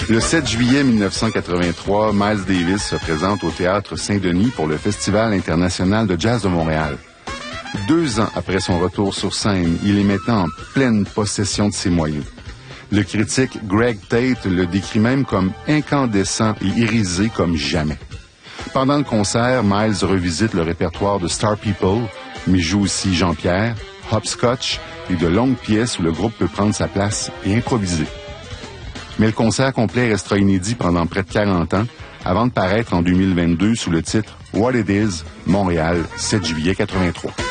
Le 7 juillet 1983, Miles Davis se présente au Théâtre Saint-Denis pour le Festival international de jazz de Montréal. 2 ans après son retour sur scène, il est maintenant en pleine possession de ses moyens. Le critique Greg Tate le décrit même comme incandescent et irisé comme jamais. Pendant le concert, Miles revisite le répertoire de Star People, mais joue aussi Jean-Pierre, Hopscotch et de longues pièces où le groupe peut prendre sa place et improviser. Mais le concert complet restera inédit pendant près de 40 ans, avant de paraître en 2022 sous le titre What It Is, Montréal, 7 juillet 83.